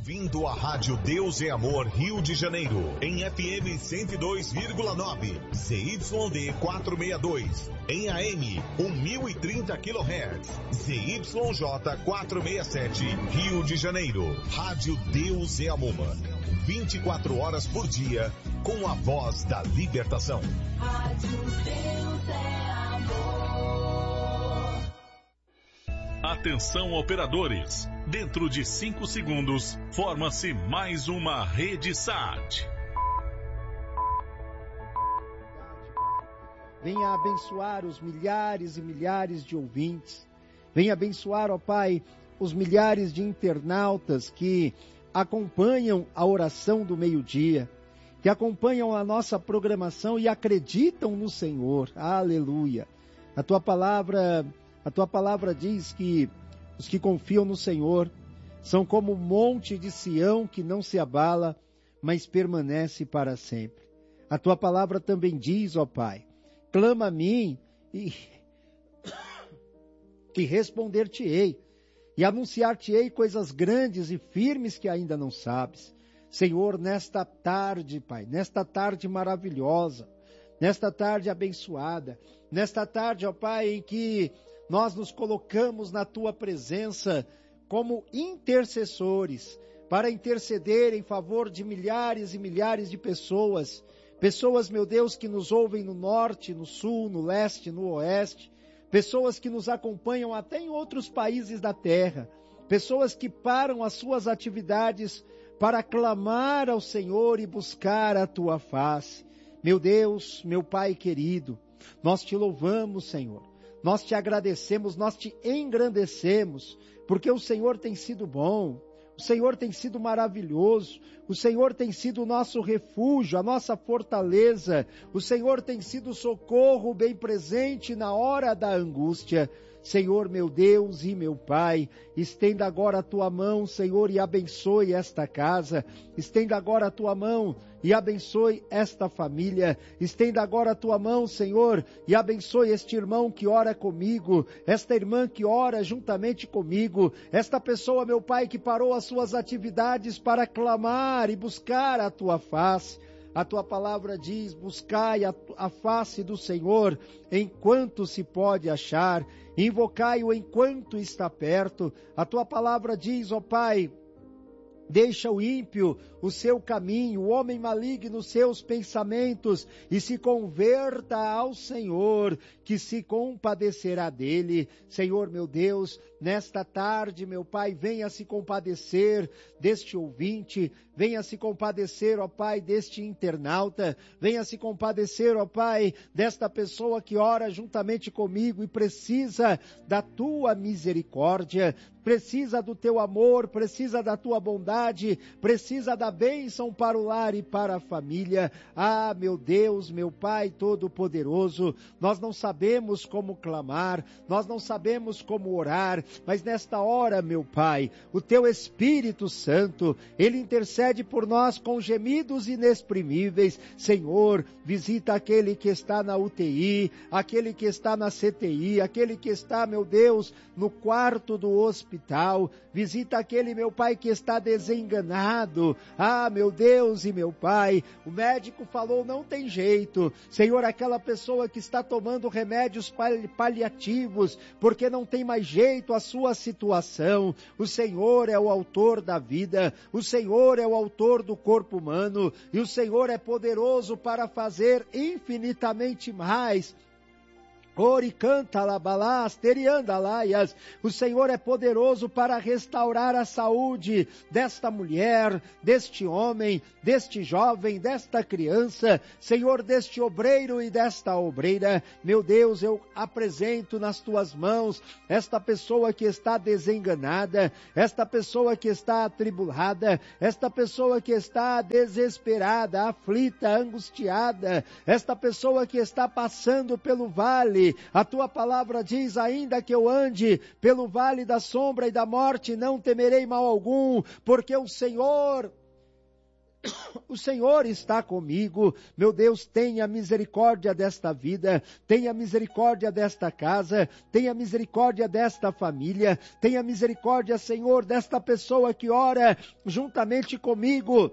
ouvindo a Rádio Deus é Amor Rio de Janeiro, em FM 102,9, ZYD 462, em AM 1030 kHz, ZYJ 467, Rio de Janeiro. Rádio Deus é Amor, 24 horas por dia, com a voz da libertação. Rádio Deus é Amor. Atenção, operadores. Dentro de 5 segundos, forma-se mais uma rede SAT. Venha abençoar os milhares e milhares de ouvintes. Venha abençoar, ó Pai, os milhares de internautas que acompanham a oração do meio-dia, que acompanham a nossa programação e acreditam no Senhor. Aleluia. A tua palavra diz que os que confiam no Senhor são como o monte de Sião que não se abala, mas permanece para sempre. A tua palavra também diz, ó Pai, clama a mim e responder-te-ei, e anunciar-te-ei coisas grandes e firmes que ainda não sabes. Senhor, nesta tarde, Pai, nesta tarde maravilhosa, nesta tarde abençoada, nesta tarde, ó Pai, em que nós nos colocamos na Tua presença como intercessores, para interceder em favor de milhares e milhares de pessoas, meu Deus, que nos ouvem no norte, no sul, no leste, no oeste, pessoas que nos acompanham até em outros países da terra, pessoas que param as suas atividades para clamar ao Senhor e buscar a Tua face. Meu Deus, meu Pai querido, nós Te louvamos, Senhor. Nós Te agradecemos, nós Te engrandecemos, porque o Senhor tem sido bom, o Senhor tem sido maravilhoso, o Senhor tem sido o nosso refúgio, a nossa fortaleza, o Senhor tem sido o socorro bem presente na hora da angústia. Senhor, meu Deus e meu Pai, estenda agora a Tua mão, Senhor, e abençoe esta casa, estenda agora a Tua mão e abençoe esta família, estenda agora a Tua mão, Senhor, e abençoe este irmão que ora comigo, esta irmã que ora juntamente comigo, esta pessoa, meu Pai, que parou as suas atividades para clamar e buscar a Tua face. A Tua palavra diz, buscai a face do Senhor enquanto se pode achar, invocai-o enquanto está perto. A Tua palavra diz, ó Pai, deixa o ímpio o seu caminho, o homem maligno os seus pensamentos, e se converta ao Senhor, que se compadecerá dele. Senhor, meu Deus, nesta tarde, meu Pai, venha se compadecer deste ouvinte, venha se compadecer, ó Pai, deste internauta, venha se compadecer, ó Pai, desta pessoa que ora juntamente comigo e precisa da Tua misericórdia, precisa do Teu amor, precisa da Tua bondade, precisa da bênção para o lar e para a família. Ah, meu Deus, meu Pai Todo-Poderoso, nós não sabemos como clamar, nós não sabemos como orar, mas nesta hora, meu Pai, o Teu Espírito Santo, Ele intercede por nós com gemidos inexprimíveis. Senhor, visita aquele que está na UTI, aquele que está na CTI, aquele que está, meu Deus, no quarto do hospital, visita aquele, meu Pai, que está desenganado. Ah, meu Deus e meu Pai, o médico falou, não tem jeito. Senhor, aquela pessoa que está tomando remédios paliativos, porque não tem mais jeito a sua situação. O Senhor é o autor da vida, o Senhor é o autor do corpo humano, e o Senhor é poderoso para fazer infinitamente mais. Ori canta labalás, teriandalaias. O Senhor é poderoso para restaurar a saúde desta mulher, deste homem, deste jovem, desta criança, Senhor, deste obreiro e desta obreira. Meu Deus, eu apresento nas Tuas mãos esta pessoa que está desenganada, esta pessoa que está atribulada, esta pessoa que está desesperada, aflita, angustiada, esta pessoa que está passando pelo vale. A Tua palavra diz, ainda que eu ande pelo vale da sombra e da morte, não temerei mal algum, porque o Senhor O Senhor está comigo. Meu Deus, tenha misericórdia desta vida, tenha misericórdia desta casa, tenha misericórdia desta família, tenha misericórdia, Senhor, desta pessoa que ora juntamente comigo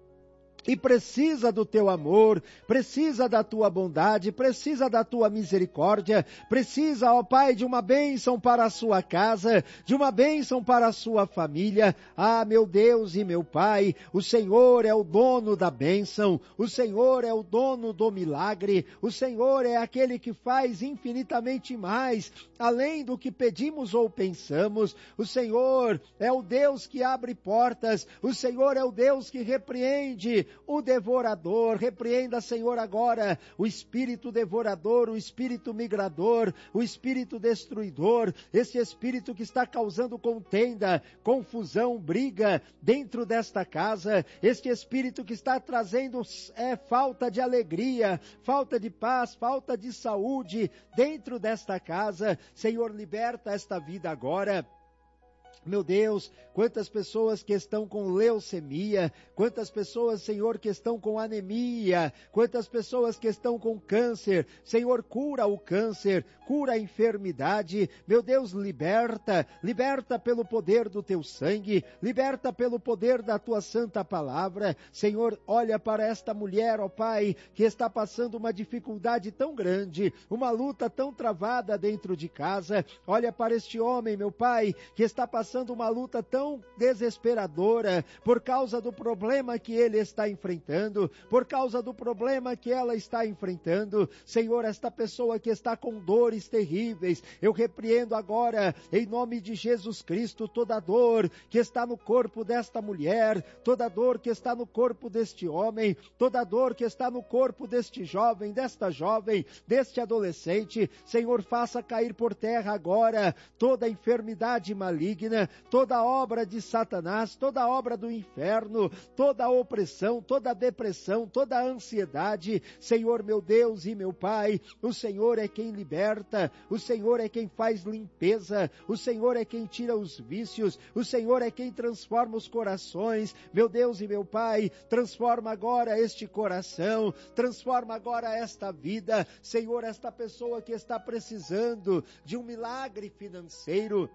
e precisa do teu amor, precisa da tua bondade, precisa da tua misericórdia, precisa, ó Pai, de uma bênção para a sua casa, de uma bênção para a sua família. Ah, meu Deus e meu Pai, o Senhor é o dono da bênção, o Senhor é o dono do milagre, o Senhor é aquele que faz infinitamente mais, além do que pedimos ou pensamos. O Senhor é o Deus que abre portas, o Senhor é o Deus que repreende o devorador. Repreenda, Senhor, agora o espírito devorador, o espírito migrador, o espírito destruidor, esse espírito que está causando contenda, confusão, briga dentro desta casa, este espírito que está trazendo falta de alegria, falta de paz, falta de saúde dentro desta casa. Senhor, liberta esta vida agora. Meu Deus, quantas pessoas que estão com leucemia, quantas pessoas, Senhor, que estão com anemia, quantas pessoas que estão com câncer. Senhor, cura o câncer, cura a enfermidade. Meu Deus, liberta pelo poder do teu sangue, liberta pelo poder da tua santa palavra. Senhor, olha para esta mulher, ó Pai, que está passando uma dificuldade tão grande, uma luta tão travada dentro de casa. Olha para este homem, meu Pai, que está passando uma luta tão desesperadora por causa do problema que ele está enfrentando, por causa do problema que ela está enfrentando. Senhor, esta pessoa que está com dores terríveis, eu repreendo agora, em nome de Jesus Cristo, toda dor que está no corpo desta mulher, toda dor que está no corpo deste homem, toda dor que está no corpo deste jovem, desta jovem, deste adolescente. Senhor, faça cair por terra agora toda enfermidade maligna, toda obra de Satanás, toda obra do inferno, toda opressão, toda depressão, toda ansiedade. Senhor, meu Deus e meu Pai, o Senhor é quem liberta, o Senhor é quem faz limpeza, o Senhor é quem tira os vícios, o Senhor é quem transforma os corações. Meu Deus e meu Pai, transforma agora este coração, transforma agora esta vida. Senhor, esta pessoa que está precisando de um milagre financeiro,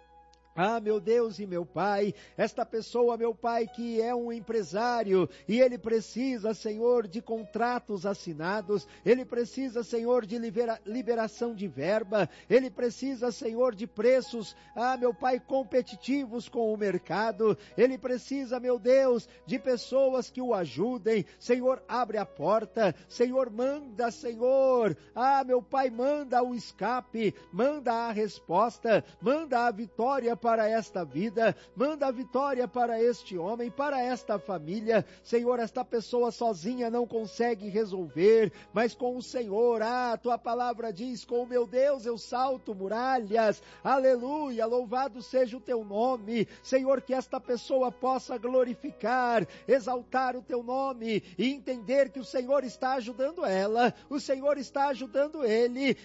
ah, meu Deus e meu Pai, esta pessoa, meu Pai, que é um empresário e ele precisa, Senhor, de contratos assinados, ele precisa, Senhor, de liberação de verba, ele precisa, Senhor, de preços, meu Pai, competitivos com o mercado, ele precisa, meu Deus, de pessoas que o ajudem. Senhor, abre a porta, Senhor, manda, Senhor, meu Pai, manda o escape, manda a resposta, manda a vitória para esta vida, manda a vitória para este homem, para esta família. Senhor, esta pessoa sozinha não consegue resolver, mas com o Senhor, tua palavra diz, com o meu Deus eu salto muralhas. Aleluia, louvado seja o teu nome. Senhor, que esta pessoa possa glorificar, exaltar o teu nome e entender que o Senhor está ajudando ela, o Senhor está ajudando ele,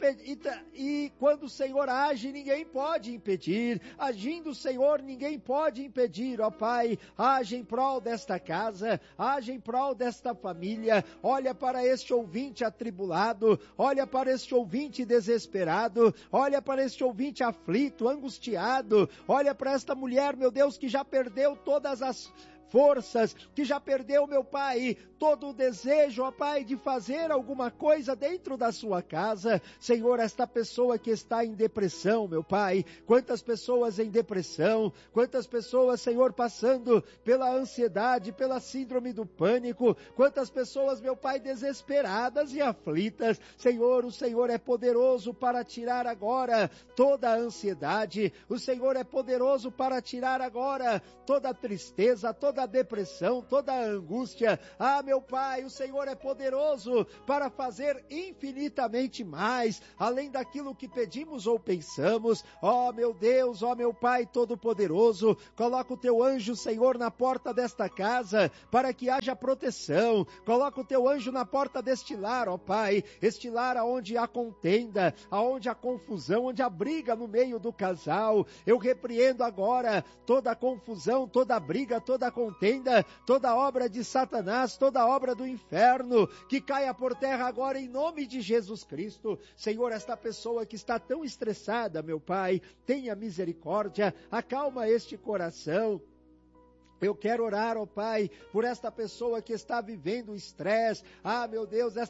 e quando o Senhor age, ninguém pode impedir. Agindo o Senhor, ninguém pode impedir, ó Pai. Age em prol desta casa, age em prol desta família. Olha para este ouvinte atribulado, olha para este ouvinte desesperado, olha para este ouvinte aflito, angustiado, olha para esta mulher, meu Deus, que já perdeu todas as forças, que já perdeu, meu Pai, todo o desejo, ó Pai, de fazer alguma coisa dentro da sua casa. Senhor, esta pessoa que está em depressão, meu Pai, quantas pessoas em depressão, quantas pessoas, Senhor, passando pela ansiedade, pela síndrome do pânico, quantas pessoas, meu Pai, desesperadas e aflitas. Senhor, o Senhor é poderoso para tirar agora toda a ansiedade, o Senhor é poderoso para tirar agora toda a tristeza, toda a depressão, toda a angústia. Meu Pai, o Senhor é poderoso para fazer infinitamente mais, além daquilo que pedimos ou pensamos. Meu Deus, meu Pai todo-poderoso, coloca o teu anjo, Senhor, na porta desta casa, para que haja proteção. Coloca o teu anjo na porta deste lar, ó Pai, este lar onde há contenda, onde há confusão, onde há briga no meio do casal. Eu repreendo agora toda a confusão, toda a briga, toda a confusão contenda, toda obra de Satanás, toda obra do inferno, que caia por terra agora em nome de Jesus Cristo. Senhor, esta pessoa que está tão estressada, meu Pai, tenha misericórdia, acalma este coração. Eu quero orar, ó Pai, por esta pessoa que está vivendo estresse. Ah, meu Deus,